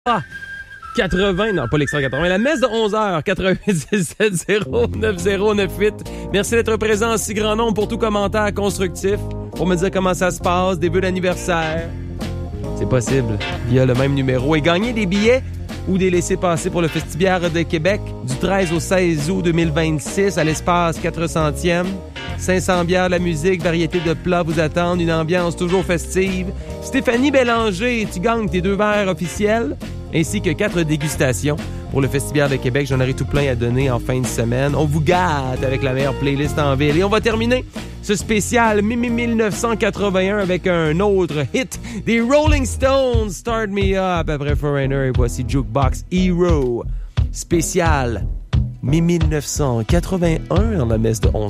Ah! 80, non pas l'extra 80, la messe de 11h, 97-0-9098. Merci d'être présent en si grand nombre pour tout commentaire constructif, pour me dire comment ça se passe, des vœux d'anniversaire. C'est possible, via le même numéro. Et gagner des billets ou des laissez-passer pour le Festibiaire de Québec du 13 au 16 août 2026 à l'espace 400e. 500 bières, la musique, variété de plats vous attendent, une ambiance toujours festive. Stéphanie Bélanger, tu gagnes tes 2 verres officiels, ainsi que 4 dégustations pour le Festibiaire de Québec. J'en aurai tout plein à donner en fin de semaine. On vous gâte avec la meilleure playlist en ville. Et on va terminer ce spécial 1981 avec un autre hit des Rolling Stones, Start Me Up, après Foreigner. Et voici Jukebox Hero, spécial 1981 en la messe de 11h.